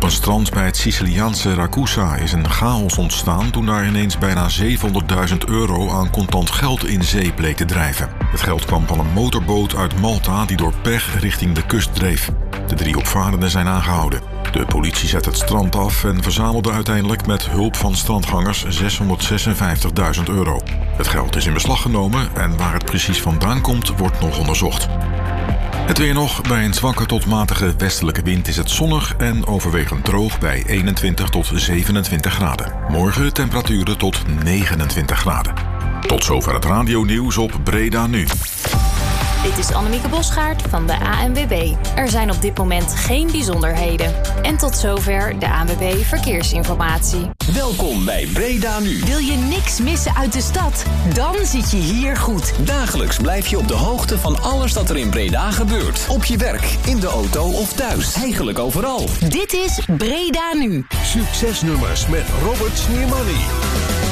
een strand bij het Siciliaanse Ragusa is een chaos ontstaan toen daar ineens bijna €700.000 aan contant geld in zee bleek te drijven. Het geld kwam van een motorboot uit Malta die door pech richting de kust dreef. De 3 opvarenden zijn aangehouden. De politie zet het strand af en verzamelde uiteindelijk met hulp van strandgangers €656.000. Het geld is in beslag genomen en waar het precies vandaan komt, wordt nog onderzocht. Het weer nog. Bij een zwakke tot matige westelijke wind is het zonnig en overwegend droog bij 21 tot 27 graden. Morgen temperaturen tot 29 graden. Tot zover het radionieuws op Breda Nu. Dit is Annemieke Bosgaard van de ANWB. Er zijn op dit moment geen bijzonderheden. En tot zover de ANWB Verkeersinformatie. Welkom bij Breda Nu. Wil je niks missen uit de stad? Dan zit je hier goed. Dagelijks blijf je op de hoogte van alles dat er in Breda gebeurt. Op je werk, in de auto of thuis. Eigenlijk overal. Dit is Breda Nu. Succesnummers met Robert Sneermani.